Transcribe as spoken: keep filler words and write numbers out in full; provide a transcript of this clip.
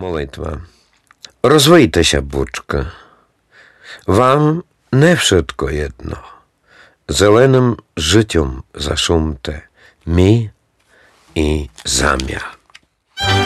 Молитва. Розвийтеся, бучка. Вам не wszystko jedno. Зеленим життям зашумте мій і замір.